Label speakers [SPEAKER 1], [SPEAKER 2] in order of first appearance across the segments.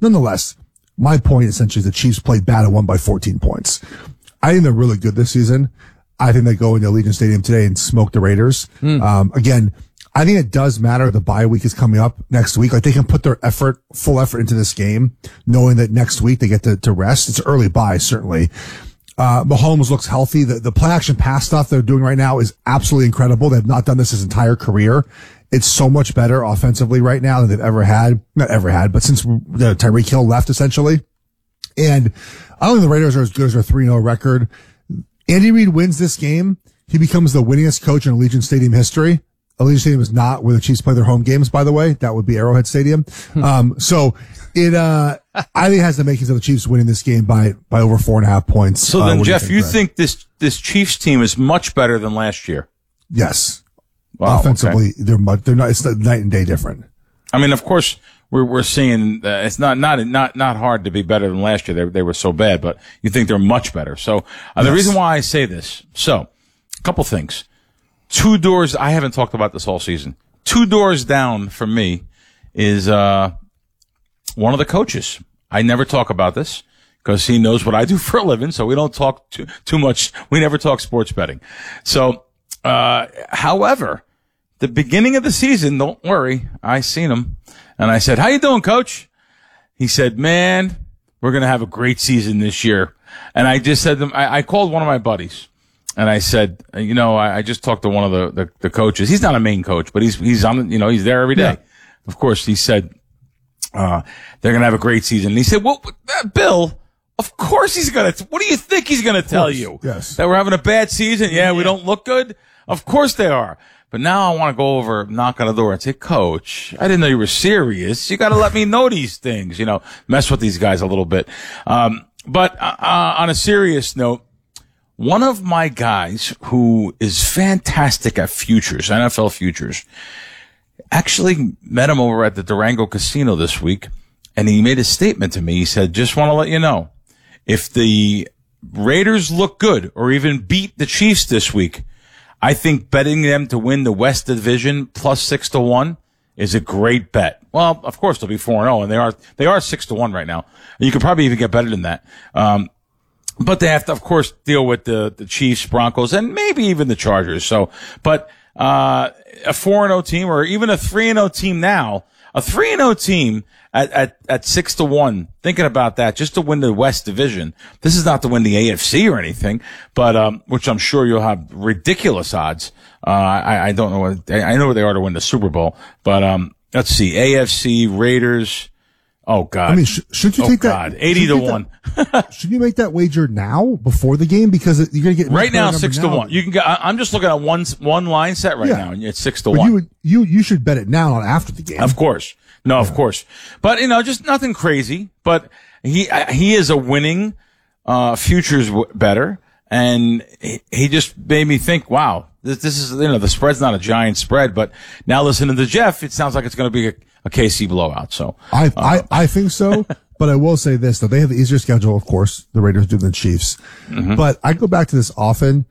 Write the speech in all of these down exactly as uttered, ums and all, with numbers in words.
[SPEAKER 1] nonetheless, my point essentially is the Chiefs played bad and won by fourteen points. I think they're really good this season. I think they go into Allegiant Stadium today and smoke the Raiders. Mm. Um, again, I think it does matter. The bye week is coming up next week. Like they can put their effort, full effort into this game, knowing that next week they get to, to rest. It's early bye, certainly. Uh, Mahomes looks healthy. The, the play action pass stuff they're doing right now is absolutely incredible. They've not done this his entire career. It's so much better offensively right now than they've ever had. Not ever had, but since the Tyreek Hill left, essentially. And I don't think the Raiders are as good as their three and oh record. Andy Reid wins this game. He becomes the winningest coach in Allegiant Stadium history. Allegiant Stadium is not where the Chiefs play their home games, by the way. That would be Arrowhead Stadium. um, so it, uh, I think it has the makings of the Chiefs winning this game by, by over four and a half points.
[SPEAKER 2] So
[SPEAKER 1] uh,
[SPEAKER 2] then,
[SPEAKER 1] Jeff,
[SPEAKER 2] you think, you think this, this Chiefs team is much better than last year?
[SPEAKER 1] Yes.
[SPEAKER 2] Wow,
[SPEAKER 1] offensively,
[SPEAKER 2] okay.
[SPEAKER 1] they're much, they're not, it's night and day different.
[SPEAKER 2] I mean, of course, we're, we're seeing, uh, it's not, not, not, not hard to be better than last year. They, they were so bad, but you think they're much better. So, uh, the yes. reason why I say this, so, a couple things. Two doors, I haven't talked about this all season. Two doors down from me is, uh, one of the coaches. I never talk about this because he knows what I do for a living, so we don't talk too, too much. We never talk sports betting. So, Uh, however, the beginning of the season, don't worry, I seen him. And I said, how you doing, coach? He said, man, we're going to have a great season this year. And I just said to him, I, I called one of my buddies and I said, you know, I, I just talked to one of the, the, the coaches. He's not a main coach, but he's, he's on, you know, he's there every day. Yeah. Of course, he said, uh, they're going to have a great season. And he said, well, uh, Bill, of course he's going to, what do you think he's going to tell you?
[SPEAKER 1] Yes.
[SPEAKER 2] That we're having a bad season? Yeah, yeah, we don't look good? Of course they are. But now I want to go over, knock on the door and say, Coach, I didn't know you were serious. You got to let me know these things, you know, mess with these guys a little bit. Um, but, uh, on a serious note, one of my guys who is fantastic at futures, N F L futures, actually met him over at the Durango Casino this week. And he made a statement to me. He said, just want to let you know, if the Raiders look good or even beat the Chiefs this week, I think betting them to win the West Division plus six to one is a great bet. Well, of course they'll be four and zero, and they are they are six to one right now. You could probably even get better than that. Um, but they have to, of course, deal with the the Chiefs, Broncos, and maybe even the Chargers. So, but uh, a four and zero team, or even a three and zero team now, a three and zero team at at at six to one. Thinking about that, just to win the West Division. This is not to win the A F C or anything, but um, which I'm sure you'll have ridiculous odds. Uh, I I don't know what I know what they are to win the Super Bowl, but um, let's see, A F C Raiders. Oh God!
[SPEAKER 1] I mean, sh- should you
[SPEAKER 2] oh,
[SPEAKER 1] take
[SPEAKER 2] God.
[SPEAKER 1] that?
[SPEAKER 2] Eighty to one.
[SPEAKER 1] Should you make that wager now before the game because you're gonna get
[SPEAKER 2] right now six now. to one. You can get. I, I'm just looking at one one line set right yeah. now, and it's six to
[SPEAKER 1] but
[SPEAKER 2] one.
[SPEAKER 1] You would, you you should bet it now, not after the game.
[SPEAKER 2] Of course, no,
[SPEAKER 1] yeah.
[SPEAKER 2] of course. But you know, just nothing crazy. But he he is a winning uh futures better, and he, he just made me think, wow, this this is you know the spread's not a giant spread, but now listening to Jeff, it sounds like it's going to be a, a K C blowout. So
[SPEAKER 1] I
[SPEAKER 2] uh,
[SPEAKER 1] I I think so. But I will say this, though. They have the easier schedule, of course. The Raiders do than the Chiefs. Mm-hmm. But I go back to this often.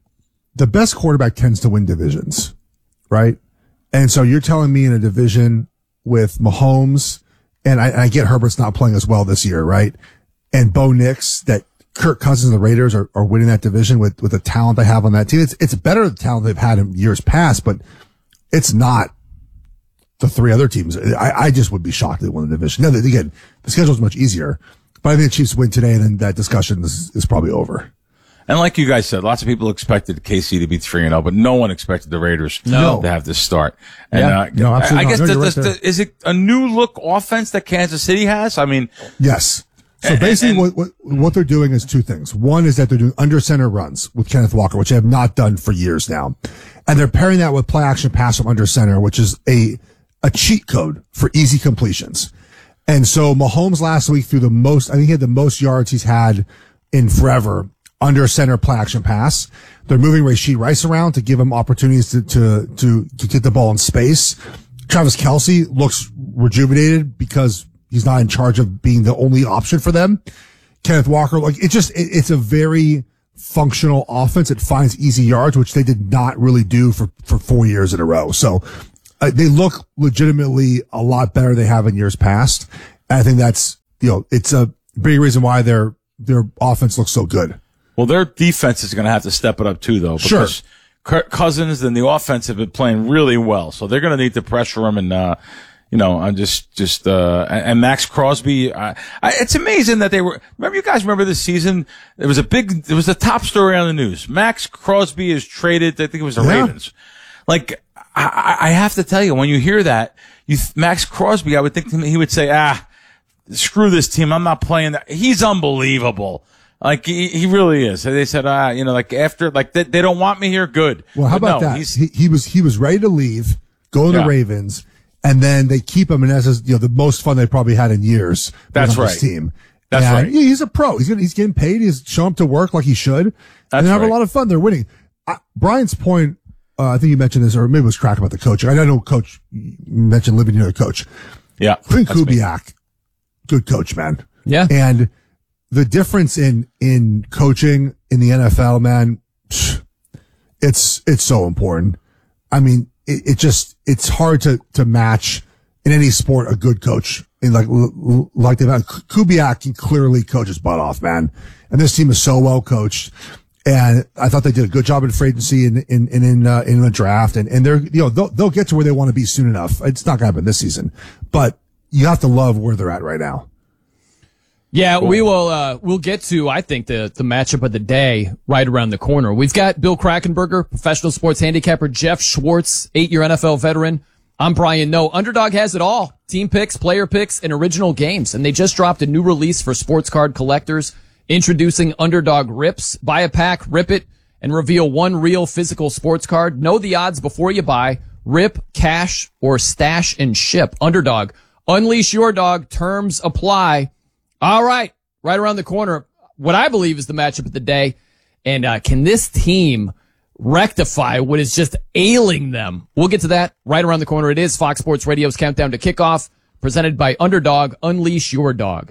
[SPEAKER 1] The best quarterback tends to win divisions, right? And so you're telling me in a division with Mahomes, and I, and I get Herbert's not playing as well this year, right? And Bo Nix, that Kirk Cousins and the Raiders are, are winning that division with, with the talent they have on that team. It's, it's better the talent they've had in years past, but it's not the three other teams. I, I just would be shocked if they won the division. Now, again, the schedule is much easier, but I think the Chiefs win today, and then that discussion is, is probably over.
[SPEAKER 2] And like you guys said, lots of people expected K C to be three and zero, but no one expected the Raiders
[SPEAKER 1] no.
[SPEAKER 2] to have this start. And
[SPEAKER 1] yeah.
[SPEAKER 2] uh,
[SPEAKER 1] no, absolutely
[SPEAKER 2] I guess
[SPEAKER 1] no,
[SPEAKER 2] the,
[SPEAKER 1] right
[SPEAKER 2] the, the, is it a new look offense that Kansas City has? I mean,
[SPEAKER 1] yes. So basically, and, and, what, what what they're doing is two things. One is that they're doing under center runs with Kenneth Walker, which they have not done for years now, and they're pairing that with play action pass from under center, which is a a cheat code for easy completions. And so Mahomes last week threw the most, I think he had the most yards he's had in forever under center play action pass. They're moving Rashee Rice around to give him opportunities to, to, to, to get the ball in space. Travis Kelce looks rejuvenated because he's not in charge of being the only option for them. Kenneth Walker, like it just, it, it's a very functional offense. It finds easy yards, which they did not really do for, for four years in a row. So, Uh, they look legitimately a lot better than they have in years past. And I think that's you know, it's a big reason why their, their offense looks so good.
[SPEAKER 2] Well, their defense is going to have to step it up too, though.
[SPEAKER 1] Sure.
[SPEAKER 2] Kirk Cousins and the offense have been playing really well, so they're going to need to pressure him. And uh, you know, I'm just, just uh, and Max Crosby. I, I, it's amazing that they were. Remember, you guys remember this season? There was a big. There was a top story on the news. Max Crosby is traded. I think it was the
[SPEAKER 1] yeah.
[SPEAKER 2] Ravens. Like, I, I have to tell you, when you hear that, you Max Crosby, I would think he would say, "Ah, screw this team. I'm not playing that." He's unbelievable. Like, he, he really is. They said, ah, you know, like after, like they, they don't want me here. Good.
[SPEAKER 1] Well, how
[SPEAKER 2] but
[SPEAKER 1] about
[SPEAKER 2] no,
[SPEAKER 1] that?
[SPEAKER 2] He's,
[SPEAKER 1] he, he was, he was ready to leave, go to
[SPEAKER 2] yeah.
[SPEAKER 1] the Ravens, and then they keep him, and that's, you know, the most fun they probably had in years.
[SPEAKER 2] That's
[SPEAKER 1] on
[SPEAKER 2] right.
[SPEAKER 1] This team.
[SPEAKER 2] That's
[SPEAKER 1] and,
[SPEAKER 2] right.
[SPEAKER 1] Yeah, he's a pro. He's getting, he's getting paid. He's showing up to work like he should.
[SPEAKER 2] That's
[SPEAKER 1] and they have
[SPEAKER 2] right.
[SPEAKER 1] a lot of fun. They're winning. I, Brian's point, uh, I think you mentioned this, or maybe it was Crack about the coach. I know Coach mentioned living near the coach.
[SPEAKER 2] Yeah.
[SPEAKER 1] Clint Kubiak, good coach, man.
[SPEAKER 3] Yeah.
[SPEAKER 1] And the difference in, in coaching in the N F L, man, it's, it's so important. I mean, it, it just, it's hard to, to match in any sport a good coach. And like, like they've had Kubiak can clearly coach his butt off, man. And this team is so well coached. And I thought they did a good job in free agency and in, in, in, uh, in the draft. And, and they're, you know, they'll, they'll get to where they want to be soon enough. It's not going to happen this season, but you have to love where they're at right now.
[SPEAKER 3] Yeah, we will, uh, we'll get to, I think, the, the matchup of the day right around the corner. We've got Bill Krackomberger, professional sports handicapper, Jeff Schwartz, eight-year N F L veteran. I'm Brian Noe. Underdog has it all. Team picks, player picks, and original games. And they just dropped a new release for sports card collectors, introducing Underdog Rips. Buy a pack, rip it, and reveal one real physical sports card. Know the odds before you buy. Rip, cash, or stash and ship. Underdog. Unleash your dog. Terms apply. All right, right around the corner, what I believe is the matchup of the day. And uh, can this team rectify what is just ailing them? We'll get to that right around the corner. It is Fox Sports Radio's Countdown to Kickoff, presented by Underdog. Unleash your dog.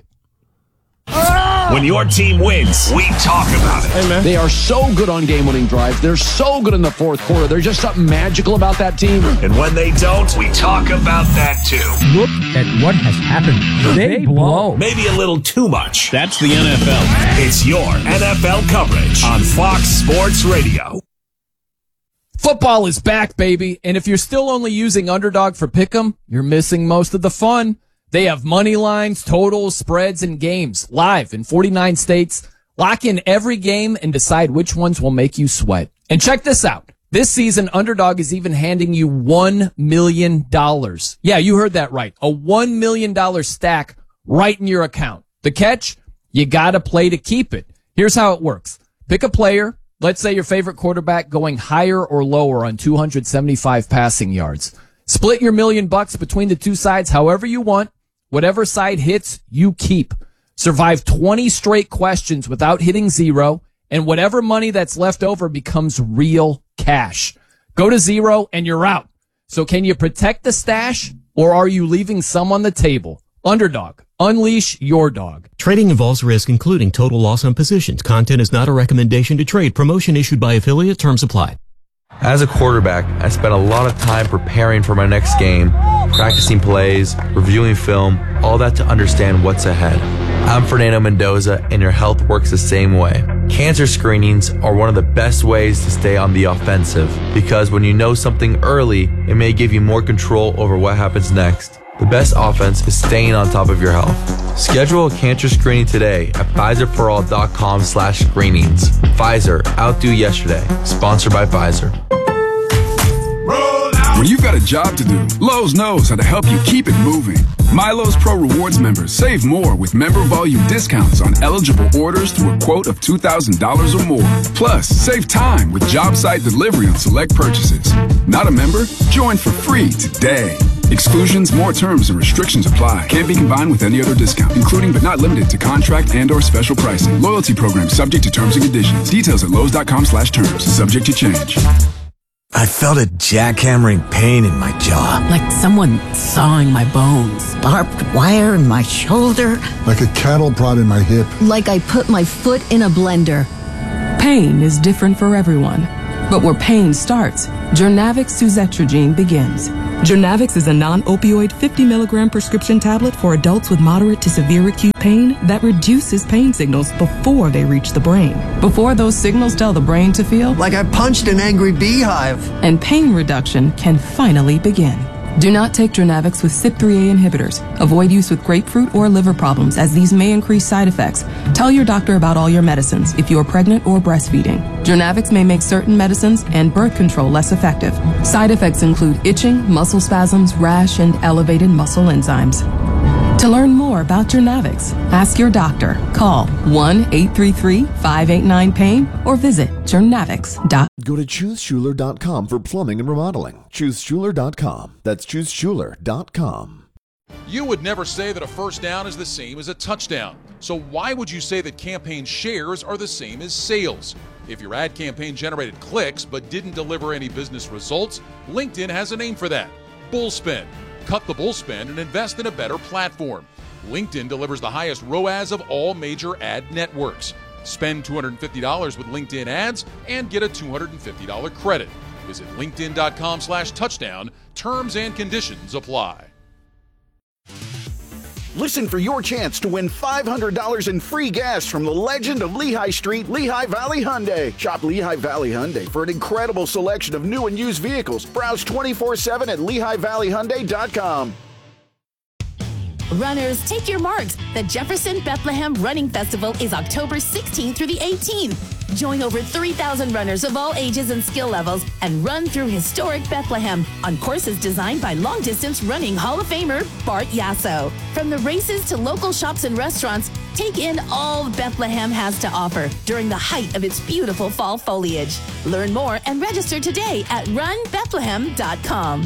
[SPEAKER 4] When your team wins, we talk about it.
[SPEAKER 5] Hey, man. They are so good on game-winning drives. They're so good in the fourth quarter. There's just something magical about that team.
[SPEAKER 4] And when they don't, we talk about that too.
[SPEAKER 6] Look at what has happened. They, they blow.
[SPEAKER 4] Maybe a little too much.
[SPEAKER 5] That's the N F L.
[SPEAKER 4] It's your N F L coverage on Fox Sports Radio.
[SPEAKER 3] Football is back, baby. And if you're still only using Underdog for pick'em, you're missing most of the fun. They have money lines, totals, spreads, and games live in forty-nine states. Lock in every game and decide which ones will make you sweat. And check this out. This season, Underdog is even handing you one million dollars. Yeah, you heard that right. A one million dollars stack right in your account. The catch? You gotta play to keep it. Here's how it works. Pick a player. Let's say your favorite quarterback going higher or lower on two hundred seventy-five passing yards. Split your million bucks between the two sides however you want. Whatever side hits, you keep. Survive twenty straight questions without hitting zero, and whatever money that's left over becomes real cash. Go to zero and you're out. So can you protect the stash, or are you leaving some on the table? Underdog. Unleash your dog.
[SPEAKER 7] Trading involves risk, including total loss on positions. Content is not a recommendation to trade. Promotion issued by affiliate. Terms apply.
[SPEAKER 8] As a quarterback, I spent a lot of time preparing for my next game, practicing plays, reviewing film, all that to understand what's ahead. I'm Fernando Mendoza, and your health works the same way. Cancer screenings are one of the best ways to stay on the offensive, because when you know something early, it may give you more control over what happens next. The best offense is staying on top of your health. Schedule a cancer screening today at Pfizer For All dot com slash screenings. Pfizer, outdo yesterday. Sponsored by Pfizer.
[SPEAKER 9] When you've got a job to do, Lowe's knows how to help you keep it moving. MyLowe's Pro Rewards members save more with member volume discounts on eligible orders through a quote of two thousand dollars or more. Plus, save time with job site delivery on select purchases. Not a member? Join for free today. Exclusions, more terms, and restrictions apply. Can't be combined with any other discount, including but not limited to contract and or special pricing. Loyalty program subject to terms and conditions. Details at Lowe's.com slash terms. Subject to change.
[SPEAKER 10] I felt a jackhammering pain in my jaw.
[SPEAKER 11] Like someone sawing my bones.
[SPEAKER 12] Barbed wire in my shoulder.
[SPEAKER 13] Like a cattle prod in my hip.
[SPEAKER 14] Like I put my foot in a blender.
[SPEAKER 15] Pain is different for everyone. But where pain starts, Jurnavix Suzetrigine begins. Journavx is a non-opioid fifty milligram prescription tablet for adults with moderate to severe acute pain that reduces pain signals before they reach the brain. Before those signals tell the brain to feel
[SPEAKER 16] like I punched an angry beehive.
[SPEAKER 15] And pain reduction can finally begin. Do not take Journavx with C Y P three A inhibitors. Avoid use with grapefruit or liver problems, as these may increase side effects. Tell your doctor about all your medicines if you are pregnant or breastfeeding. Journavx may make certain medicines and birth control less effective. Side effects include itching, muscle spasms, rash, and elevated muscle enzymes. To learn more about Journavx, ask your doctor. Call one eight three three, five eight nine, pain or visit journavx dot com.
[SPEAKER 17] Go to choose schuler dot com for plumbing and remodeling. choose schuler dot com. That's choose schuler dot com.
[SPEAKER 18] You would never say that a first down is the same as a touchdown. So why would you say that campaign shares are the same as sales? If your ad campaign generated clicks but didn't deliver any business results, LinkedIn has a name for that: Bullspend. Cut the bull spend and invest in a better platform. LinkedIn delivers the highest R O A S of all major ad networks. Spend two hundred fifty dollars with LinkedIn ads and get a two hundred fifty dollars credit. Visit linkedin.com slash touchdown. Terms and conditions apply.
[SPEAKER 19] Listen for your chance to win five hundred dollars in free gas from the legend of Lehigh Street, Lehigh Valley Hyundai. Shop Lehigh Valley Hyundai for an incredible selection of new and used vehicles. Browse twenty-four seven at lehigh valley hyundai dot com.
[SPEAKER 20] Runners, take your marks. The Jefferson Bethlehem Running Festival is October sixteenth through the eighteenth. Join over three thousand runners of all ages and skill levels and run through historic Bethlehem on courses designed by long-distance running Hall of Famer Bart Yasso. From the races to local shops and restaurants, take in all Bethlehem has to offer during the height of its beautiful fall foliage. Learn more and register today at run bethlehem dot com.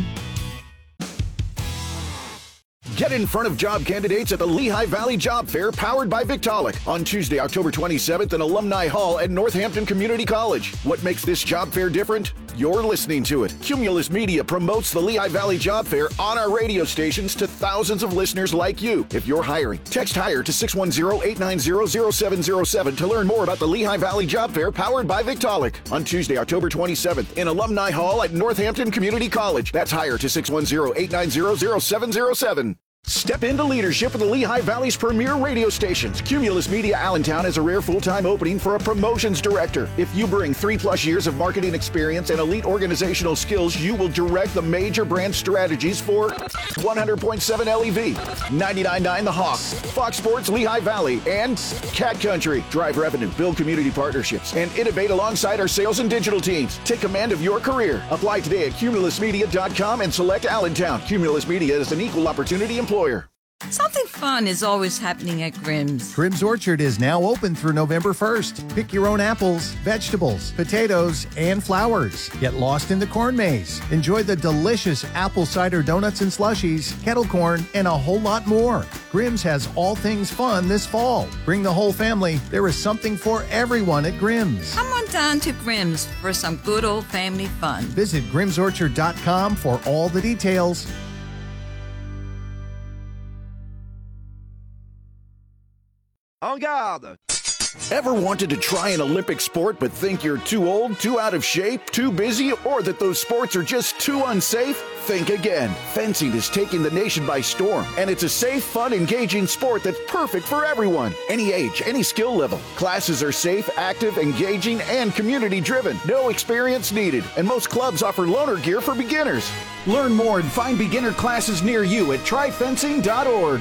[SPEAKER 19] Get in front of job candidates at the Lehigh Valley Job Fair powered by Victaulic on Tuesday, October twenty-seventh in Alumni Hall at Northampton Community College. What makes this job fair different? You're listening to it. Cumulus Media promotes the Lehigh Valley Job Fair on our radio stations to thousands of listeners like you. If you're hiring, text HIRE to six one zero, eight nine zero, zero seven zero seven to learn more about the Lehigh Valley Job Fair powered by Victaulic on Tuesday, October twenty-seventh in Alumni Hall at Northampton Community College. That's HIRE to six one zero, eight nine zero, zero seven zero seven. Step into leadership of the Lehigh Valley's premier radio stations. Cumulus Media Allentown has a rare full-time opening for a promotions director. If you bring three-plus years of marketing experience and elite organizational skills, you will direct the major brand strategies for one hundred point seven L E V, ninety-nine point nine The Hawk, Fox Sports Lehigh Valley, and Cat Country. Drive revenue, build community partnerships, and innovate alongside our sales and digital teams. Take command of your career. Apply today at cumulus media dot com and select Allentown. Cumulus Media is an equal opportunity employer.
[SPEAKER 21] Something fun is always happening at Grimm's.
[SPEAKER 22] Grimm's Orchard is now open through November first. Pick your own apples, vegetables, potatoes, and flowers. Get lost in the corn maze. Enjoy the delicious apple cider donuts and slushies, kettle corn, and a whole lot more. Grimm's has all things fun this fall. Bring the whole family. There is something for everyone at Grimm's.
[SPEAKER 21] Come on down to Grimm's for some good old family fun.
[SPEAKER 22] Visit grims orchard dot com for all the details.
[SPEAKER 19] En garde! Ever wanted to try an Olympic sport but think you're too old, too out of shape, too busy, or that those sports are just too unsafe? Think again. Fencing is taking the nation by storm, and it's a safe, fun, engaging sport that's perfect for everyone. Any age, any skill level. Classes are safe, active, engaging, and community-driven. No experience needed, and most clubs offer loaner gear for beginners. Learn more and find beginner classes near you at try fencing dot org.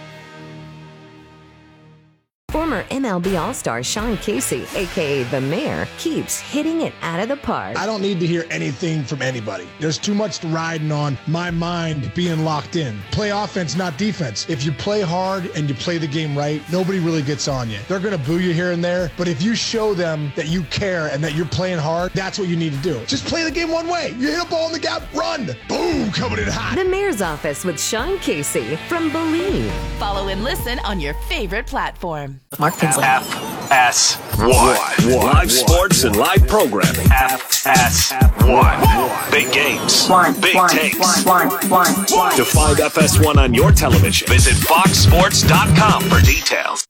[SPEAKER 23] Former M L B All-Star Sean Casey, a k a. The Mayor, keeps hitting it out of the park.
[SPEAKER 24] I don't need to hear anything from anybody. There's too much riding on my mind being locked in. Play offense, not defense. If you play hard and you play the game right, nobody really gets on you. They're going to boo you here and there, but if you show them that you care and that you're playing hard, that's what you need to do. Just play the game one way. You hit a ball in the gap, run. Boom, coming in hot.
[SPEAKER 23] The Mayor's Office with Sean Casey from Believe.
[SPEAKER 20] Follow and listen on your favorite platform.
[SPEAKER 23] Mark Pinsley.
[SPEAKER 4] F S one. Live sports and live programming. F S one. Big games.
[SPEAKER 23] One,
[SPEAKER 4] Big
[SPEAKER 23] one,
[SPEAKER 4] takes.
[SPEAKER 23] one, one, one, one.
[SPEAKER 4] To find F S one on your television, visit fox sports dot com for details.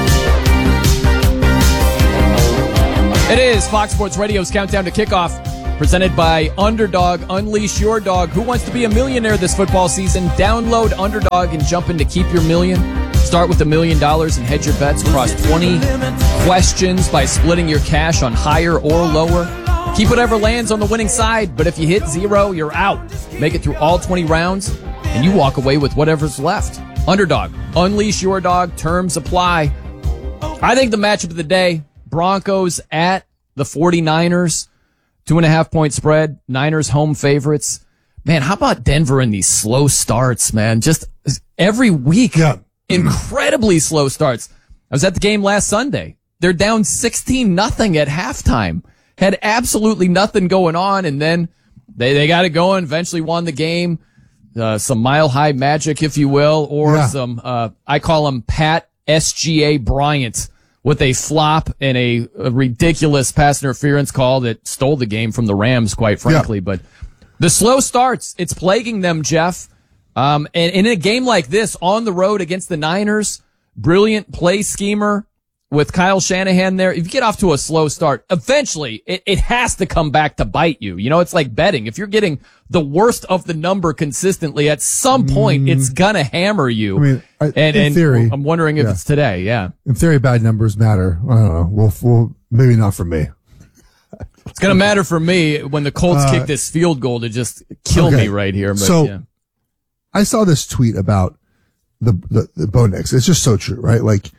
[SPEAKER 3] It is Fox Sports Radio's countdown to kickoff. presented by Underdog. Unleash your dog. Who wants to be a millionaire this football season? Download Underdog and jump in to keep your million. Start with a million dollars and hedge your bets across twenty questions by splitting your cash on higher or lower. Keep whatever lands on the winning side, but if you hit zero, you're out. Make it through all twenty rounds, and you walk away with whatever's left. Underdog. Unleash your dog. Terms apply. I think the matchup of the day, Broncos at the 49ers. Two and a half point spread. Niners home favorites. Man, how about Denver in these slow starts, man? Just every week,
[SPEAKER 13] yeah.
[SPEAKER 3] incredibly slow starts. I was at the game last Sunday. They're down sixteen nothing at halftime. Had absolutely nothing going on, and then they, they got it going, eventually won the game. Uh, some mile-high magic, if you will, or yeah. some, uh, I call them Pat S G A Bryant with a flop and a, a ridiculous pass interference call that stole the game from the Rams, quite frankly. Yeah. But the slow starts, it's plaguing them, Jeff. Um, and, and in a game like this, on the road against the Niners, brilliant play schemer with Kyle Shanahan there. If you get off to a slow start, eventually it, it has to come back to bite you. You know, it's like betting. If you're getting the worst of the number consistently, at some point mm. it's gonna hammer you.
[SPEAKER 1] I mean, I,
[SPEAKER 3] and,
[SPEAKER 1] in
[SPEAKER 3] and
[SPEAKER 1] theory,
[SPEAKER 3] I'm wondering if
[SPEAKER 1] yeah.
[SPEAKER 3] it's today. Yeah.
[SPEAKER 1] In theory, bad numbers matter. I don't know. Well, well maybe not for me.
[SPEAKER 3] It's gonna matter for me when the Colts uh, kick this field goal to just kill okay. me right here. But,
[SPEAKER 1] so
[SPEAKER 3] yeah.
[SPEAKER 1] I saw this tweet about the, the, the Bo Nix. It's just so true, right? Like,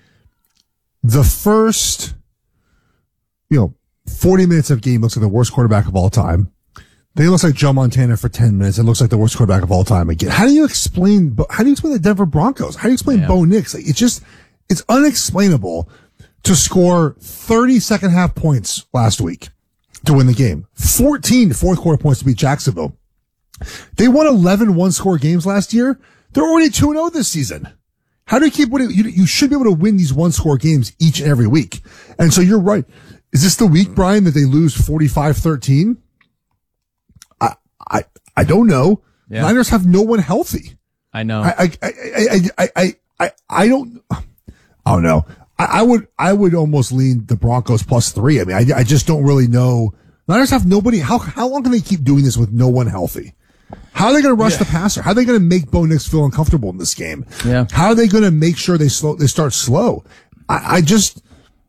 [SPEAKER 1] the first, you know, forty minutes of game looks like the worst quarterback of all time. Then it looks like Joe Montana for ten minutes. It looks like the worst quarterback of all time again. How do you explain, how do you explain the Denver Broncos? How do you explain yeah. Bo Nix? Like, it's just, it's unexplainable to score thirty second half points last week to win the game. fourteen fourth quarter points to beat Jacksonville. They won eleven one score games last year. They're already two and oh this season. How do you keep winning? You, you should be able to win these one score games each and every week. And so you're right. Is this the week, Brian, that they lose forty-five thirteen? I, I, I don't know. Yeah. Niners have no one healthy.
[SPEAKER 3] I know.
[SPEAKER 1] I, I, I, I, I, I, I don't, I don't know. I, I would, I would almost lean the Broncos plus three. I mean, I, I just don't really know. Niners have nobody. How, how long can they keep doing this with no one healthy? How are they going to rush yeah. the passer? How are they going to make Bo Nix feel uncomfortable in this game?
[SPEAKER 3] Yeah.
[SPEAKER 1] How are they going to make sure they slow, they start slow? I, I just,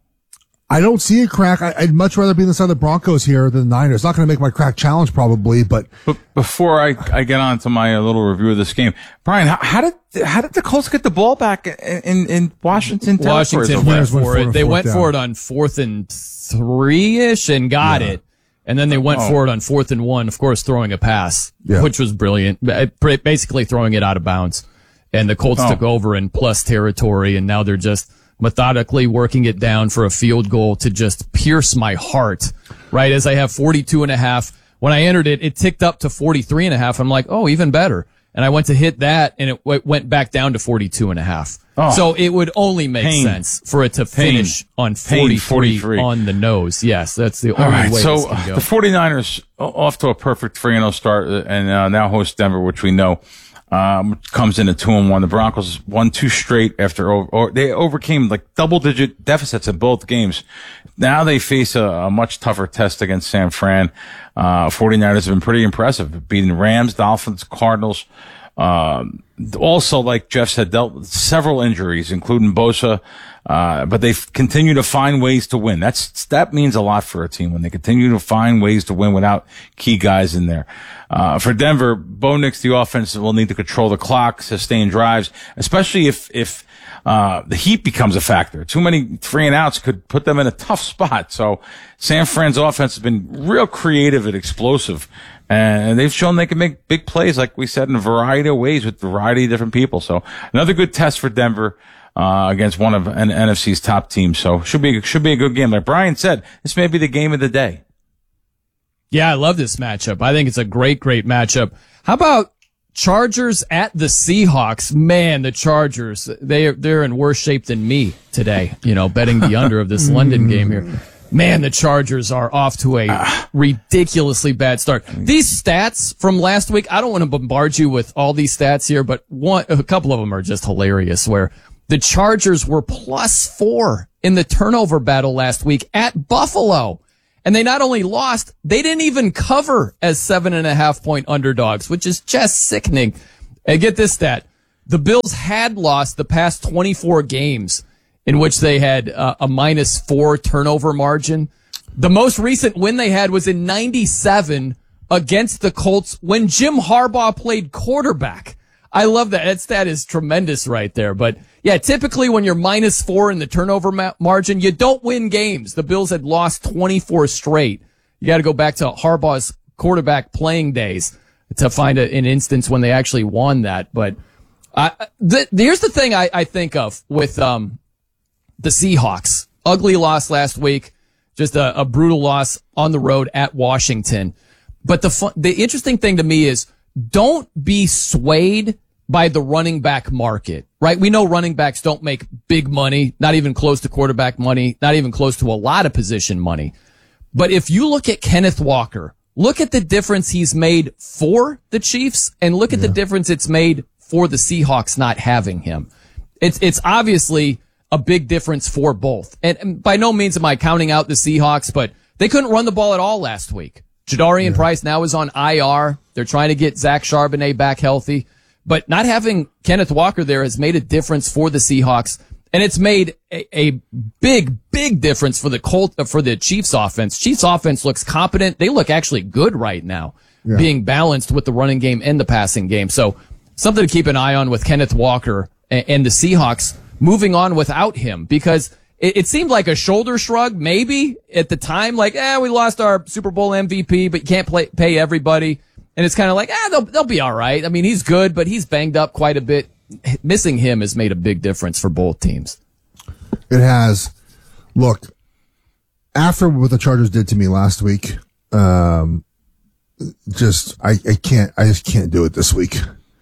[SPEAKER 1] I don't see a crack. I, I'd much rather be on the side of the Broncos here than the Niners. Not going to make my crack challenge probably, but.
[SPEAKER 2] But before I, I get on to my little review of this game, Brian, how, how did, how did the Colts get the ball back in, in, in Washington?
[SPEAKER 3] Washington went for it. They went for it on fourth and three-ish and got yeah. it. And then they went oh. for it on fourth and one, of course, throwing a pass, yeah. which was brilliant. Basically throwing it out of bounds. And the Colts oh. took over in plus territory, and now they're just methodically working it down for a field goal to just pierce my heart, right? As I have forty-two and a half. When I entered it, it ticked up to forty-three and a half. I'm like, oh, even better. And I went to hit that, and it w- went back down to forty-two and a half. Oh. So it would only make Pain. sense for it to finish Pain. on forty-three, forty-three on the nose. Yes, that's the only
[SPEAKER 2] All right,
[SPEAKER 3] way
[SPEAKER 2] so
[SPEAKER 3] this can go.
[SPEAKER 2] The 49ers off to a perfect three and oh start, and uh, now host Denver, which we know um, comes in at two and one. The Broncos won two straight after over, or they overcame like double-digit deficits in both games. Now they face a, a much tougher test against San Fran. Uh, 49ers have been pretty impressive, beating Rams, Dolphins, Cardinals. Um, also, like Jeff said, dealt with several injuries, including Bosa, uh, but they continue to find ways to win. That's, that means a lot for a team when they continue to find ways to win without key guys in there. Uh, for Denver, Bo Nix, the offense will need to control the clock, sustain drives, especially if, if, uh, the heat becomes a factor. Too many three and outs could put them in a tough spot. So San Fran's offense has been real creative and explosive. And they've shown they can make big plays, like we said, in a variety of ways with a variety of different people. So another good test for Denver, uh, against one of an N F C's top teams. So should be, should be a good game. Like Brian said, this may be the game of the day.
[SPEAKER 3] Yeah, I love this matchup. I think it's a great, great matchup. How about Chargers at the Seahawks? Man, the Chargers, they are, they're in worse shape than me today, you know, betting the under of this London game here. Man, the Chargers are off to a uh, ridiculously bad start. These stats from last week, I don't want to bombard you with all these stats here, but one, a couple of them are just hilarious, where the Chargers were plus four in the turnover battle last week at Buffalo. And they not only lost, they didn't even cover as seven and a half point underdogs, which is just sickening. And get this stat. The Bills had lost the past twenty-four games in which they had uh, a minus four turnover margin. The most recent win they had was in ninety-seven against the Colts when Jim Harbaugh played quarterback. I love that. That stat is tremendous right there. But yeah, typically when you're minus four in the turnover ma- margin, you don't win games. The Bills had lost twenty-four straight. You got to go back to Harbaugh's quarterback playing days to find a, an instance when they actually won that. But uh, the, here's the thing I, I think of with um, the Seahawks. Ugly loss last week. Just a, a brutal loss on the road at Washington. But the fun, the interesting thing to me is don't be swayed by the running back market, right? We know running backs don't make big money, not even close to quarterback money, not even close to a lot of position money. But if you look at Kenneth Walker, look at the difference he's made for the Chiefs and look at yeah. the difference it's made for the Seahawks not having him. It's, it's obviously a big difference for both. And, and by no means am I counting out the Seahawks, but they couldn't run the ball at all last week. Jadarian yeah. Price now is on I R. They're trying to get Zach Charbonnet back healthy. But not having Kenneth Walker there has made a difference for the Seahawks. And it's made a, a big, big difference for the Colt, for the Chiefs offense. Chiefs offense looks competent. They look actually good right now, yeah. being balanced with the running game and the passing game. So something to keep an eye on with Kenneth Walker and, and the Seahawks moving on without him, because it, it seemed like a shoulder shrug maybe at the time, like, eh, we lost our Super Bowl M V P, but you can't play, pay everybody. And it's kind of like, ah, they'll, they'll be all right. I mean, he's good, but he's banged up quite a bit. Missing him has made a big difference for both teams.
[SPEAKER 1] It has. Look, after what the Chargers did to me last week, um, just, I, I can't, I just can't do it this week.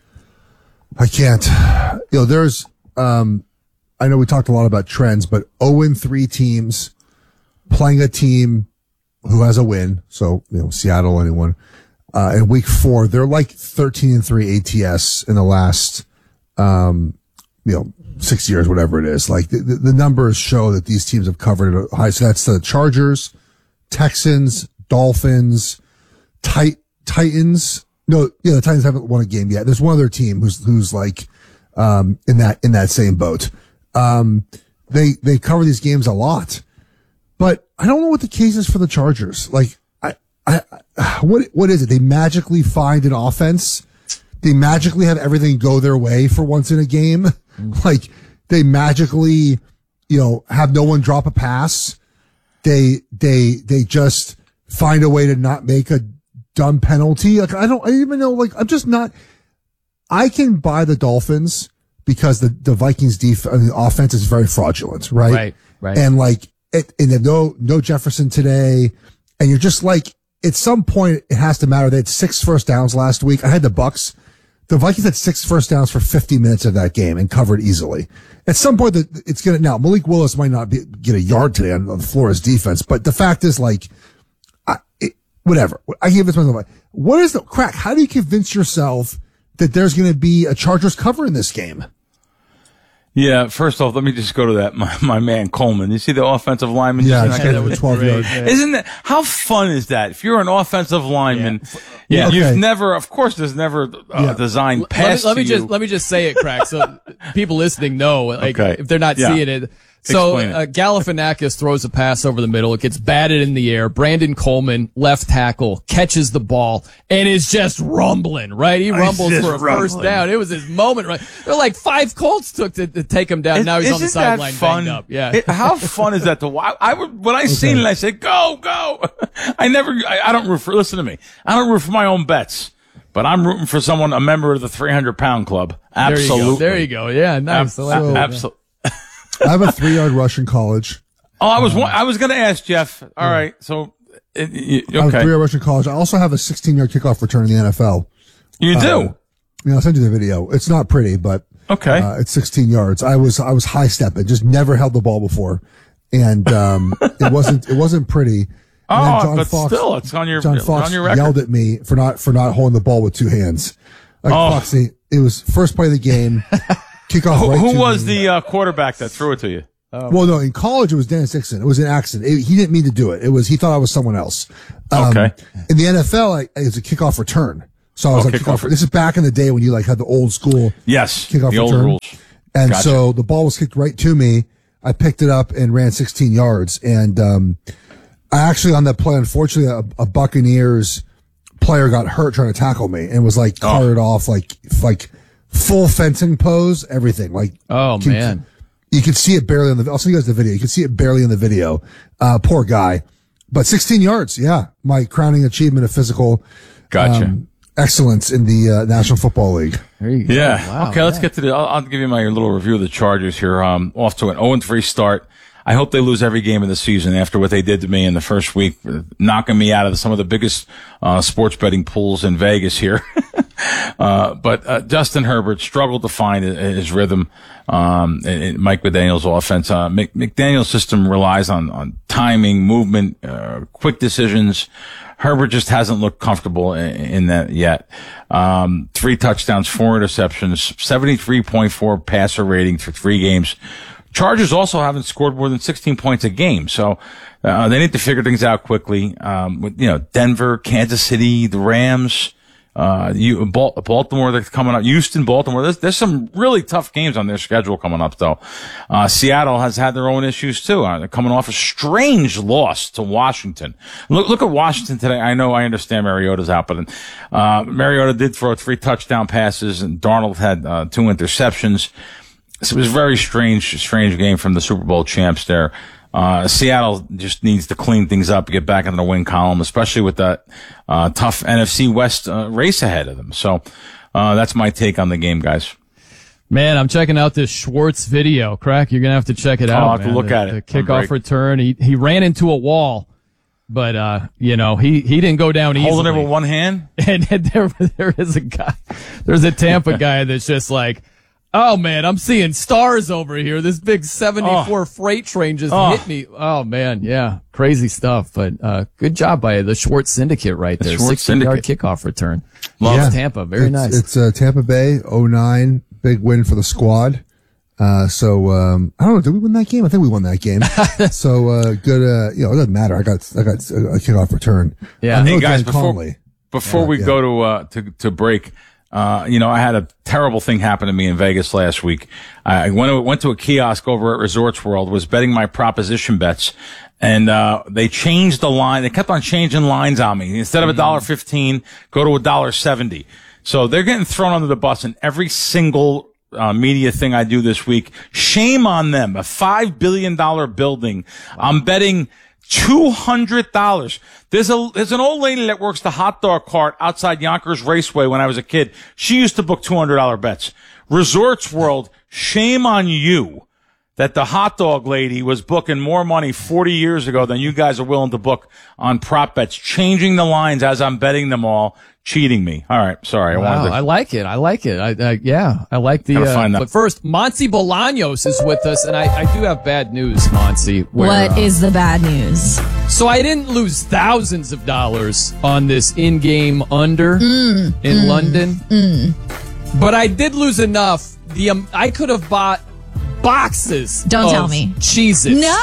[SPEAKER 1] I can't. You know, there's, um, I know we talked a lot about trends, but oh and three teams playing a team who has a win. So, you know, Seattle, anyone. Uh, in week four, they're like thirteen and three A T S in the last, um, you know, six years, whatever it is. Like the, the numbers show that these teams have covered it high. So that's the Chargers, Texans, Dolphins, Tit- Titans. No, yeah, the Titans haven't won a game yet. There's one other team who's, who's like, um, in that, in that same boat. Um, they, they cover these games a lot, but I don't know what the case is for the Chargers. Like, I, I, what, what is it? They magically find an offense. They magically have everything go their way for once in a game. Like, they magically, you know, have no one drop a pass. They, they, they just find a way to not make a dumb penalty. Like, I don't, I don't even know, like, I'm just not, I can buy the Dolphins because the, the Vikings def, I mean, the offense is very fraudulent, right?
[SPEAKER 3] Right, right.
[SPEAKER 1] And like, it, and then no, no Jefferson today. And you're just like, at some point it has to matter. They had six first downs last week. I had the Bucks. The Vikings had six first downs for fifty minutes of that game and covered easily. At some point, that it's going to, now Malik Willis might not be, get a yard today on, on the floor as defense, but the fact is, like, I, it, whatever. I give this myself. What is the crack? How do you convince yourself that there's going to be a Chargers cover in this game?
[SPEAKER 2] Yeah, first off, let me just go to that, my, my man Coleman. You see the offensive lineman?
[SPEAKER 1] Yeah, that guy was twelve yards.
[SPEAKER 2] Isn't that, how fun is that? If you're an offensive lineman, yeah.
[SPEAKER 3] Yeah.
[SPEAKER 2] you've
[SPEAKER 1] Okay.
[SPEAKER 2] never, of course, there's never uh,
[SPEAKER 1] Yeah.
[SPEAKER 2] designed
[SPEAKER 3] Let me,
[SPEAKER 2] pass
[SPEAKER 3] let me
[SPEAKER 2] to
[SPEAKER 3] just
[SPEAKER 2] you.
[SPEAKER 3] let me just say it, Crack, so people listening know, like,
[SPEAKER 2] Okay.
[SPEAKER 3] if they're not
[SPEAKER 2] Yeah.
[SPEAKER 3] seeing it. So
[SPEAKER 2] Explain it.
[SPEAKER 3] uh, Galifianakis throws a pass over the middle. It gets batted in the air. Brandon Coleman, left tackle, catches the ball and is just rumbling, right? He rumbles
[SPEAKER 2] just
[SPEAKER 3] for a first
[SPEAKER 2] rumbling.
[SPEAKER 3] down. It was his moment, right? There were like five Colts took to, to take him down.
[SPEAKER 2] Is-
[SPEAKER 3] now he's on the
[SPEAKER 2] isn't that
[SPEAKER 3] sideline
[SPEAKER 2] fun?
[SPEAKER 3] banged up. Yeah.
[SPEAKER 2] It- how fun is that to watch? I would, when I seen it, I said, go, go. I never, I, I don't root for, listen to me. I don't root for my own bets, but I'm rooting for someone, a member of the three hundred pound club. Absolutely.
[SPEAKER 3] There you go. There you go. Yeah, nice. I like
[SPEAKER 2] Ab-
[SPEAKER 3] that.
[SPEAKER 2] absolutely.
[SPEAKER 1] I have a three yard rush in college.
[SPEAKER 2] Oh, I was, I was going to ask Jeff. All right. So, it, you,
[SPEAKER 1] I have a
[SPEAKER 2] okay.
[SPEAKER 1] three yard rush in college. I also have a sixteen yard kickoff return in the N F L.
[SPEAKER 2] You do?
[SPEAKER 1] Uh, yeah, I'll send you the video. It's not pretty, but
[SPEAKER 2] Okay.
[SPEAKER 1] uh, it's sixteen yards. I was, I was high stepping, just never held the ball before. And, um, it wasn't, it wasn't pretty. And then
[SPEAKER 2] Oh,
[SPEAKER 1] John
[SPEAKER 2] but
[SPEAKER 1] Fox,
[SPEAKER 2] still, it's on your,
[SPEAKER 1] John
[SPEAKER 2] it's
[SPEAKER 1] Fox
[SPEAKER 2] on your record.
[SPEAKER 1] yelled at me for not, for not holding the ball with two hands. Like,
[SPEAKER 2] Oh.
[SPEAKER 1] Foxy, it was first play of the game. Kickoff
[SPEAKER 2] Who,
[SPEAKER 1] right
[SPEAKER 2] who
[SPEAKER 1] to
[SPEAKER 2] was
[SPEAKER 1] me.
[SPEAKER 2] the uh, quarterback that threw it to you?
[SPEAKER 3] Oh.
[SPEAKER 1] Well, no, in college it was Dennis Dixon. It was an accident. It, he didn't mean to do it. It was he thought I was someone else. Um,
[SPEAKER 2] Okay.
[SPEAKER 1] In the N F L, I, it was a kickoff return. So I was
[SPEAKER 2] Oh,
[SPEAKER 1] like,
[SPEAKER 2] kickoff
[SPEAKER 1] kickoff. This is back in the day when you like had the old school.
[SPEAKER 2] Yes,
[SPEAKER 1] kickoff
[SPEAKER 2] the old
[SPEAKER 1] return.
[SPEAKER 2] rules.
[SPEAKER 1] And
[SPEAKER 2] Gotcha.
[SPEAKER 1] so the ball was kicked right to me. I picked it up and ran sixteen yards. And um, I actually on that play, unfortunately, a, a Buccaneers player got hurt trying to tackle me and was like carted
[SPEAKER 2] Oh.
[SPEAKER 1] off like like full fencing pose, everything. Like
[SPEAKER 3] Oh,
[SPEAKER 1] can-
[SPEAKER 3] man.
[SPEAKER 1] You could see it barely on the. I'll send you guys the video. You can see it barely in the video. Uh, poor guy, but sixteen yards. Yeah, my crowning achievement of physical
[SPEAKER 2] Gotcha.
[SPEAKER 1] um, excellence in the uh, National Football League.
[SPEAKER 3] There you go.
[SPEAKER 2] Yeah.
[SPEAKER 3] Wow,
[SPEAKER 2] okay, let's
[SPEAKER 3] yeah.
[SPEAKER 2] get to the. I'll, I'll give you my little review of the Chargers here. Um, off to an oh and three start. I hope they lose every game of the season after what they did to me in the first week, knocking me out of some of the biggest uh, sports betting pools in Vegas here. uh, but uh, Justin Herbert struggled to find his rhythm. Um, in, in Mike McDaniel's offense. Uh, Mc, McDaniel's system relies on on timing, movement, uh, quick decisions. Herbert just hasn't looked comfortable in, in that yet. Um, three touchdowns, four interceptions, seventy-three point four passer rating for three games. Chargers also haven't scored more than sixteen points a game, so uh, they need to figure things out quickly. Um, with, you know, Denver, Kansas City, the Rams, uh, you, Baltimore, they're coming up. Houston, Baltimore. There's, there's some really tough games on their schedule coming up, though. Uh, Seattle has had their own issues too. Uh, they're coming off a strange loss to Washington. Look, look at Washington today. I know, I understand Mariota's out, but uh, Mariota did throw three touchdown passes, and Darnold had uh, two interceptions. So it was a very strange, strange game from the Super Bowl champs there. Uh, Seattle just needs to clean things up, get back into the win column, especially with that, uh, tough N F C West, uh, race ahead of them. So, uh, that's my take on the game, guys.
[SPEAKER 3] Man, I'm checking out this Schwartz video. Crack, you're going to have to check it
[SPEAKER 2] Oh,
[SPEAKER 3] out.
[SPEAKER 2] I'll have to
[SPEAKER 3] man.
[SPEAKER 2] look
[SPEAKER 3] the,
[SPEAKER 2] at it.
[SPEAKER 3] The
[SPEAKER 2] On
[SPEAKER 3] kickoff
[SPEAKER 2] break.
[SPEAKER 3] return. He, he ran into a wall, but, uh, you know, he, he didn't go down easily.
[SPEAKER 2] Holding it with one hand?
[SPEAKER 3] And, and there, there is a guy, there's a Tampa guy that's just like, oh man, I'm seeing stars over here. This big seventy-four
[SPEAKER 2] Oh.
[SPEAKER 3] freight train just
[SPEAKER 2] Oh.
[SPEAKER 3] hit me. Oh man, yeah, crazy stuff. But uh, good job by the Schwartz Syndicate right
[SPEAKER 2] The
[SPEAKER 3] there.
[SPEAKER 2] Schwartz
[SPEAKER 3] sixteen-yard
[SPEAKER 2] Syndicate.
[SPEAKER 3] kickoff return.
[SPEAKER 1] Yeah.
[SPEAKER 3] Loves Tampa. Very
[SPEAKER 1] it's,
[SPEAKER 3] nice.
[SPEAKER 1] It's uh, Tampa Bay, oh nine, big win for the squad. Uh, so, um, I don't know, did we win that game? I think we won that game. so, uh, good, uh, you know, it doesn't matter. I got, I got a kickoff return.
[SPEAKER 3] Yeah.
[SPEAKER 1] I know
[SPEAKER 2] Hey guys,
[SPEAKER 1] Dan
[SPEAKER 2] before,
[SPEAKER 1] Conley.
[SPEAKER 2] before
[SPEAKER 1] Yeah,
[SPEAKER 2] we
[SPEAKER 1] yeah.
[SPEAKER 2] go to, uh, to, to break, uh, you know, I had a terrible thing happen to me in Vegas last week. I went to, went to a kiosk over at Resorts World, was betting my proposition bets, and, uh, they changed the line. They kept on changing lines on me. Instead of a dollar fifteen, go to a dollar seventy. So they're getting thrown under the bus in every single Uh, media thing I do this week. Shame on them. A five billion dollars building. I'm betting two hundred dollars. There's a, there's an old lady that works the hot dog cart outside Yonkers Raceway when I was a kid. She used to book two hundred dollars bets. Resorts World, shame on you that the hot dog lady was booking more money forty years ago than you guys are willing to book on prop bets, changing the lines as I'm betting them all, cheating me. All right. Sorry. I
[SPEAKER 3] Wow,
[SPEAKER 2] wanted to.
[SPEAKER 3] I like it. I like it. I, I yeah, I like the.
[SPEAKER 2] Gotta
[SPEAKER 3] Uh,
[SPEAKER 2] find that.
[SPEAKER 3] but first, Monty Bolaños is with us, and I, I do have bad news, Monty. Where,
[SPEAKER 5] What
[SPEAKER 3] uh,
[SPEAKER 5] is the bad news?
[SPEAKER 3] So I didn't lose thousands of dollars on this in-game under
[SPEAKER 5] Mm,
[SPEAKER 3] in
[SPEAKER 5] mm,
[SPEAKER 3] London,
[SPEAKER 5] Mm.
[SPEAKER 3] but I did lose enough. The um, I could have bought boxes.
[SPEAKER 5] Don't
[SPEAKER 3] of
[SPEAKER 5] tell me.
[SPEAKER 3] Cheez-Its.
[SPEAKER 5] No.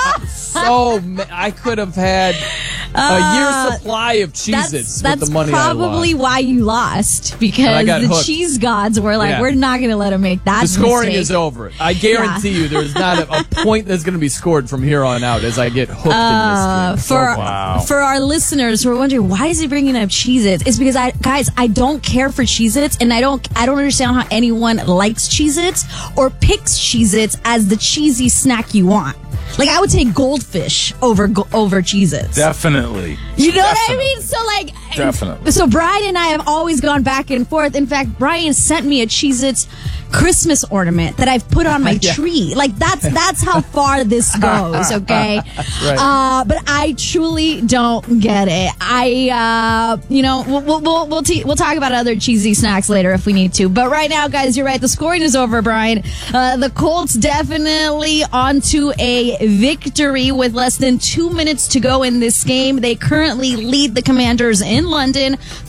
[SPEAKER 3] So ma- I could have had a
[SPEAKER 5] Uh,
[SPEAKER 3] year's supply of Cheez-Its
[SPEAKER 5] That's,
[SPEAKER 3] with
[SPEAKER 5] that's
[SPEAKER 3] the money
[SPEAKER 5] probably
[SPEAKER 3] I lost.
[SPEAKER 5] why you lost,
[SPEAKER 3] And I
[SPEAKER 5] because
[SPEAKER 3] got
[SPEAKER 5] the
[SPEAKER 3] hooked.
[SPEAKER 5] cheese gods were like,
[SPEAKER 3] Yeah.
[SPEAKER 5] we're not going to let him make that
[SPEAKER 3] The scoring
[SPEAKER 5] mistake.
[SPEAKER 3] is over. I guarantee you there's not a, a point that's going to be scored from here on out as I get hooked
[SPEAKER 5] Uh,
[SPEAKER 3] in this game.
[SPEAKER 5] for
[SPEAKER 3] So far.
[SPEAKER 5] for our listeners who are wondering why is he bringing up Cheez-Its, it's because I guys I don't care for Cheez-Its, and I don't I don't understand how anyone likes Cheez-Its or picks Cheez-Its as the cheesy snack you want. Like I would take Goldfish over go- over Cheez-Its.
[SPEAKER 2] Definitely.
[SPEAKER 5] You know what I
[SPEAKER 2] Definitely.
[SPEAKER 5] mean? So like
[SPEAKER 2] Definitely.
[SPEAKER 5] So Brian and I have always gone back and forth. In fact, Brian sent me a Cheez-Its Christmas ornament that I've put on my
[SPEAKER 3] Yeah.
[SPEAKER 5] tree. Like that's that's how far this goes, okay?
[SPEAKER 3] Right.
[SPEAKER 5] Uh, but I truly don't get it. I uh, you know, we'll we'll we'll we'll, te- we'll talk about other cheesy snacks later if we need to. But right now, guys, you're right. The scoring is over, Brian. Uh, the Colts definitely onto a victory with less than two minutes to go in this game. They currently lead the Commanders in London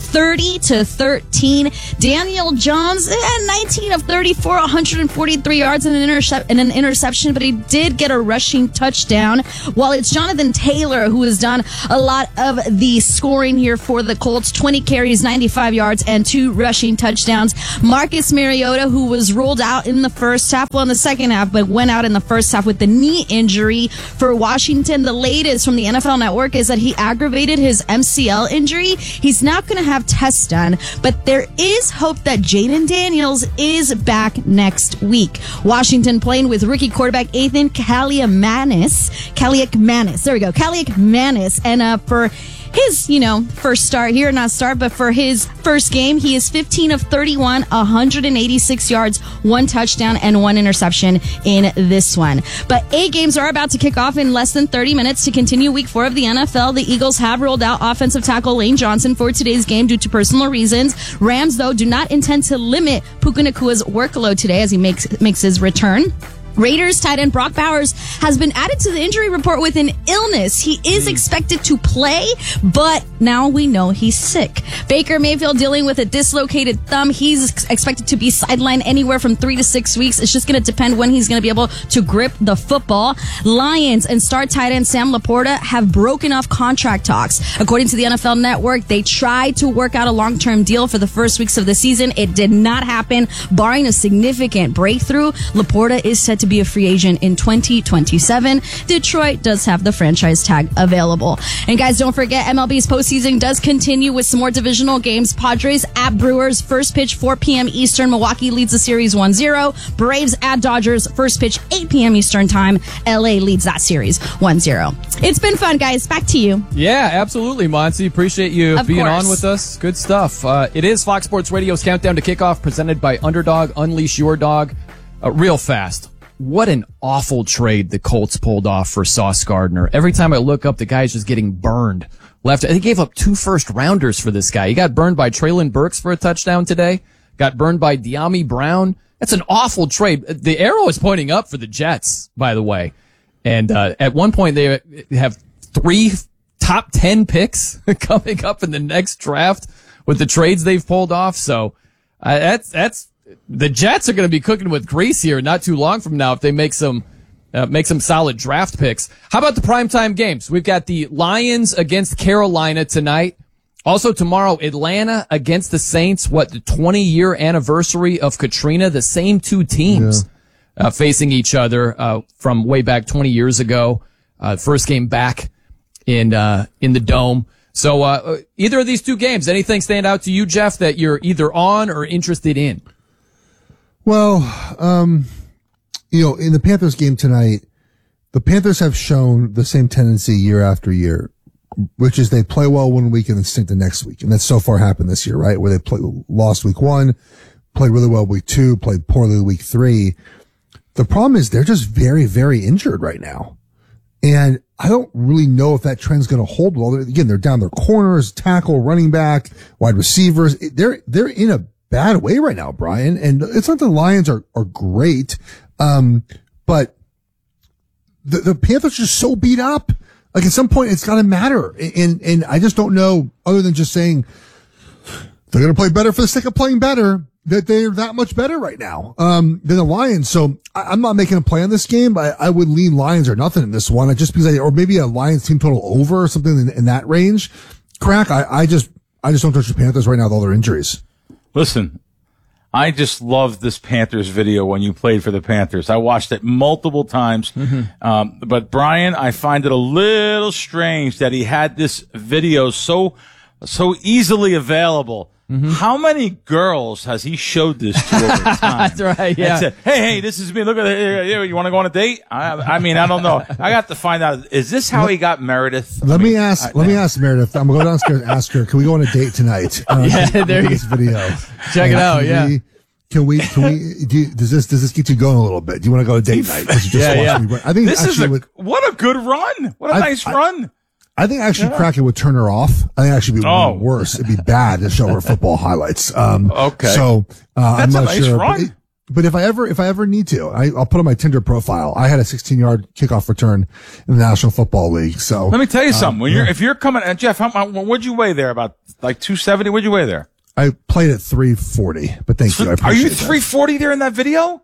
[SPEAKER 5] thirty to thirteen. Daniel Jones, eh, nineteen of thirty-four, one hundred forty-three yards and an, intercept- and an interception, but he did get a rushing touchdown. While it's Jonathan Taylor who has done a lot of the scoring here for the Colts, twenty carries, ninety-five yards, and two rushing touchdowns. Marcus Mariota, who was rolled out in the first half, well, in the second half, but went out in the first half with the knee injury for Washington. The latest from the N F L Network is that he aggravated his M C L injury. He's not going to have tests done, but there is hope that Jaden Daniels is back next week. Washington playing with rookie quarterback Ethan Kaliakmanis. Kaliakmanis. There we go. Kaliakmanis. And uh, for his, you know, first start here, not start, but for his first game, he is fifteen of thirty-one, one hundred eighty-six yards, one touchdown, and one interception in this one. But eight games are about to kick off in less than thirty minutes to continue week four of the N F L. The Eagles have rolled out offensive tackle Lane Johnson for today's game due to personal reasons. Rams, though, do not intend to limit Puka Nakua's workload today as he makes makes his return. Raiders tight end Brock Bowers has been added to the injury report with an illness. He is expected to play, but now we know he's sick. Baker Mayfield dealing with a dislocated thumb. He's expected to be sidelined anywhere from three to six weeks. It's just going to depend when he's going to be able to grip the football. Lions and star tight end Sam Laporta have broken off contract talks. According to the N F L Network, they tried to work out a long-term deal for the first weeks of the season. It did not happen. Barring a significant breakthrough, Laporta is set to be a free agent in twenty twenty-seven. Detroit does have the franchise tag available. And guys, don't forget, M L B's postseason does continue with some more divisional games. Padres at Brewers, first pitch four p.m. Eastern. Milwaukee leads the series one zero. Braves at Dodgers, first pitch eight p.m. Eastern time. L A leads that series one zero. It's been fun, guys. Back to you.
[SPEAKER 3] Yeah, absolutely, Monty. Appreciate you
[SPEAKER 5] Of
[SPEAKER 3] being
[SPEAKER 5] course.
[SPEAKER 3] on with us. Good stuff. Uh, it is Fox Sports Radio's Countdown to Kickoff, presented by Underdog. Unleash your dog. Uh, real fast. What an awful trade the Colts pulled off for Sauce Gardner. Every time I look up, the guy's just getting burned. Left. He gave up two first rounders for this guy. He got burned by Treylon Burks for a touchdown today. Got burned by De'Ami Brown. That's an awful trade. The arrow is pointing up for the Jets, by the way. And uh, at one point, they have three top ten picks coming up in the next draft with the trades they've pulled off. So uh, that's that's. The Jets are going to be cooking with grease here not too long from now if they make some uh, make some solid draft picks. How about the primetime games? We've got the Lions against Carolina tonight. Also tomorrow, Atlanta against the Saints. What, the twenty-year anniversary of Katrina? The same two teams yeah. uh, facing each other uh, from way back twenty years ago. Uh, first game back in uh, in the Dome. So uh, either of these two games, anything stand out to you, Jeff, that you're either on or interested in?
[SPEAKER 1] Well, um, you know, in the Panthers game tonight, the Panthers have shown the same tendency year after year, which is they play well one week and then stink the next week. And that's so far happened this year, right? Where they play, lost week one, played really well week two, played poorly week three. The problem is they're just very, very injured right now. And I don't really know if that trend's going to hold well. Again, they're down their corners, tackle, running back, wide receivers. They're, they're in a bad way right now, Brian. And it's not the Lions are, are great. Um, but the, the Panthers are just so beat up. Like at some point it's got to matter. And, and I just don't know, other than just saying they're going to play better for the sake of playing better, that they're that much better right now, um, than the Lions. So I, I'm not making a play on this game, but I, I would lean Lions or nothing in this one. I just because I, or maybe a Lions team total over or something in, in that range. Crack. I, I just, I just don't touch the Panthers right now with all their injuries.
[SPEAKER 2] Listen, I just loved this Panthers video when you played for the Panthers. I watched it multiple times. Mm-hmm. Um, but Brian, I find it a little strange that he had this video so, so easily available. Mm-hmm. How many girls has he showed this to over time?
[SPEAKER 3] That's right, yeah.
[SPEAKER 2] And said, hey, hey, this is me. Look at it. You want to go on a date? I, I mean, I don't know. I got to find out. Is this how he got Meredith?
[SPEAKER 1] Let
[SPEAKER 2] I mean,
[SPEAKER 1] me ask,
[SPEAKER 2] I,
[SPEAKER 1] let me ask Meredith. I'm going to go downstairs and ask her, can we go on a date tonight? Uh,
[SPEAKER 3] yeah, there you
[SPEAKER 1] this video.
[SPEAKER 3] Check it
[SPEAKER 1] uh,
[SPEAKER 3] out, yeah.
[SPEAKER 1] We, Can we, can we, do you, does this, does this get you going a little bit? Do you want to go to date night? You just
[SPEAKER 2] yeah, yeah.
[SPEAKER 1] Me, I think
[SPEAKER 2] this is a,
[SPEAKER 1] would,
[SPEAKER 2] what a good run. What a
[SPEAKER 1] I,
[SPEAKER 2] nice
[SPEAKER 1] I,
[SPEAKER 2] run.
[SPEAKER 1] I think actually
[SPEAKER 2] yeah.
[SPEAKER 1] Kraken would turn her off. I think actually be
[SPEAKER 2] oh.
[SPEAKER 1] worse. It'd be bad to show her football highlights. Um,
[SPEAKER 2] okay.
[SPEAKER 1] So, uh,
[SPEAKER 2] That's
[SPEAKER 1] I'm
[SPEAKER 2] a
[SPEAKER 1] not
[SPEAKER 2] nice
[SPEAKER 1] sure.
[SPEAKER 2] Run.
[SPEAKER 1] It, but if I ever, if I ever need to, I, I'll put on my Tinder profile. I had a sixteen yard kickoff return in the National Football League. So
[SPEAKER 2] let me tell you something.
[SPEAKER 1] Um,
[SPEAKER 2] when you're,
[SPEAKER 1] yeah.
[SPEAKER 2] if you're coming, uh, Jeff, how, what'd you weigh there? About like two seventy? What'd you weigh there?
[SPEAKER 1] I played at three forty, but thank you. I
[SPEAKER 2] Are you
[SPEAKER 1] appreciate that.
[SPEAKER 2] three forty there in that video?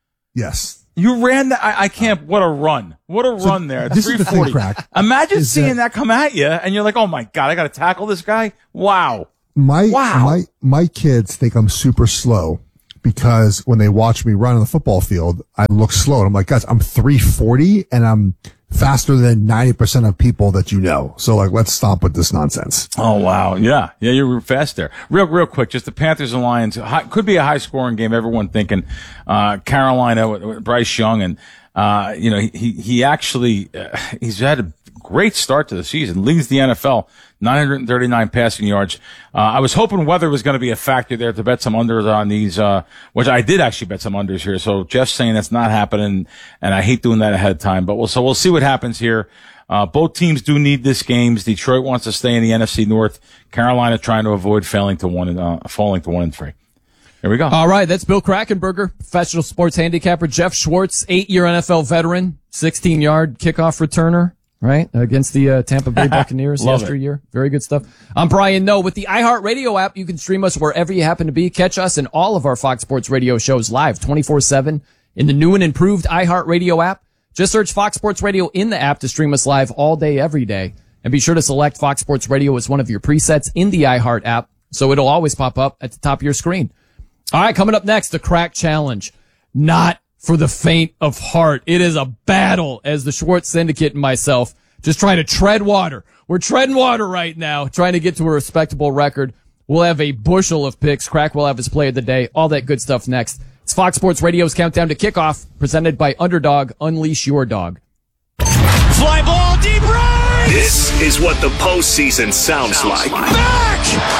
[SPEAKER 1] Yes.
[SPEAKER 2] You ran that. I, I can't. What a run. What a
[SPEAKER 1] So
[SPEAKER 2] run there.
[SPEAKER 1] this is the thing, Crack,
[SPEAKER 2] Imagine
[SPEAKER 1] is
[SPEAKER 2] seeing
[SPEAKER 1] that-
[SPEAKER 2] that, come at you and you're like, oh my God, I got to tackle this guy. Wow.
[SPEAKER 1] My,
[SPEAKER 2] Wow.
[SPEAKER 1] my, my kids think I'm super slow because when they watch me run on the football field, I look slow. And I'm like, guys, I'm three forty and I'm faster than ninety percent of people that you know. So like, let's stop with this nonsense.
[SPEAKER 2] Oh, wow. Yeah. Yeah, you were fast there. Real, real quick, just the Panthers and Lions. High, could be a high scoring game. Everyone thinking, uh, Carolina with, with Bryce Young. And, uh, you know, he, he actually, uh, he's had a great start to the season, leads the N F L, nine hundred thirty-nine passing yards. Uh, I was hoping weather was going to be a factor there to bet some unders on these, uh, which I did actually bet some unders here. So Jeff's saying that's not happening, and I hate doing that ahead of time, but we'll, so we'll see what happens here. Uh, both teams do need this games. Detroit wants to stay in the N F C North. Carolina trying to avoid failing to one and, uh, falling to one and three. Here we go.
[SPEAKER 3] All right, that's Bill Krackenberger, professional sports handicapper. Jeff Schwartz, eight-year N F L veteran, sixteen yard kickoff returner, right, against the uh, Tampa Bay Buccaneers yesteryear. Very good stuff. I'm Brian Noe. With the iHeartRadio app, you can stream us wherever you happen to be. Catch us and all of our Fox Sports Radio shows live twenty-four seven in the new and improved iHeartRadio app. Just search Fox Sports Radio in the app to stream us live all day, every day. And be sure to select Fox Sports Radio as one of your presets in the iHeart app, so it'll always pop up at the top of your screen. All right, coming up next, the Crack Challenge. Not for the faint of heart. It is a battle as the Schwartz Syndicate and myself just trying to tread water. We're treading water right now, trying to get to a respectable record. We'll have a bushel of picks. Crack will have his play of the day. All that good stuff next. It's Fox Sports Radio's Countdown to Kickoff, presented by Underdog. Unleash your dog.
[SPEAKER 4] Fly ball deep right! This is what the postseason sounds, sounds like.
[SPEAKER 6] Back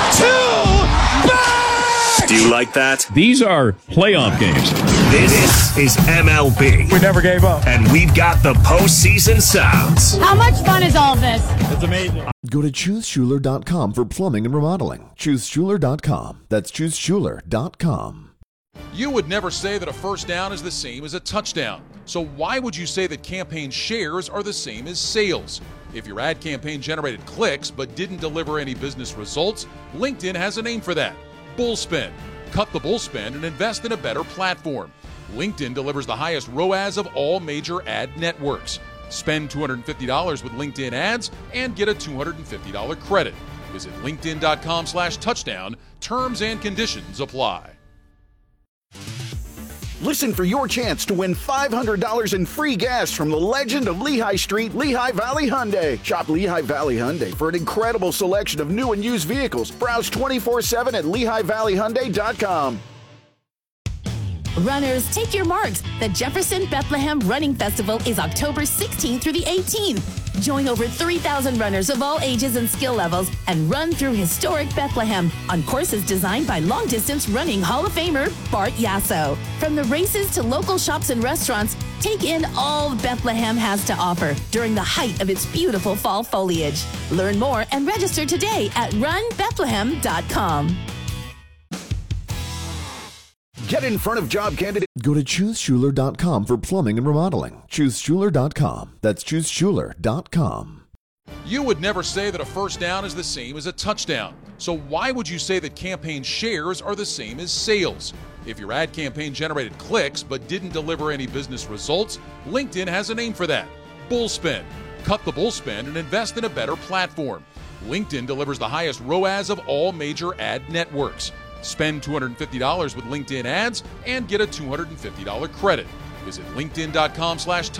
[SPEAKER 6] to back!
[SPEAKER 4] Do you like that?
[SPEAKER 7] These are playoff games.
[SPEAKER 4] This is M L B.
[SPEAKER 2] We never gave up.
[SPEAKER 4] And we've got the postseason sounds.
[SPEAKER 8] How much fun is all this?
[SPEAKER 7] It's amazing.
[SPEAKER 17] Go to choose schuler dot com for plumbing and remodeling. choose schuler dot com. That's choose schuler dot com.
[SPEAKER 18] You would never say that a first down is the same as a touchdown. So why would you say that campaign shares are the same as sales? If your ad campaign generated clicks but didn't deliver any business results, LinkedIn has a name for that. Bullspend. Cut the bullspend and invest in a better platform. LinkedIn delivers the highest R O A S of all major ad networks. Spend two hundred fifty dollars with LinkedIn ads and get a two hundred fifty dollars credit. Visit linkedin dot com slash touchdown. Terms and conditions apply.
[SPEAKER 19] Listen for your chance to win five hundred dollars in free gas from the legend of Lehigh Street, Lehigh Valley Hyundai. Shop Lehigh Valley Hyundai for an incredible selection of new and used vehicles. Browse twenty-four seven at lehigh valley hyundai dot com.
[SPEAKER 20] Runners, take your marks. The Jefferson Bethlehem Running Festival is October sixteenth through the eighteenth. Join over three thousand runners of all ages and skill levels and run through historic Bethlehem on courses designed by long-distance running Hall of Famer Bart Yasso. From the races to local shops and restaurants, take in all Bethlehem has to offer during the height of its beautiful fall foliage. Learn more and register today at run bethlehem dot com.
[SPEAKER 19] Get in front of job candidates.
[SPEAKER 17] Go to choose schuler dot com for plumbing and remodeling. choose schuler dot com. That's choose schuler dot com.
[SPEAKER 18] You would never say that a first down is the same as a touchdown. So why would you say that campaign shares are the same as sales? If your ad campaign generated clicks but didn't deliver any business results, LinkedIn has a name for that. Bullspend. Cut the bullspend and invest in a better platform. LinkedIn delivers the highest R O A S of all major ad networks. Spend two hundred fifty dollars with LinkedIn ads and get a two hundred fifty dollars credit. Visit linkedin dot com slash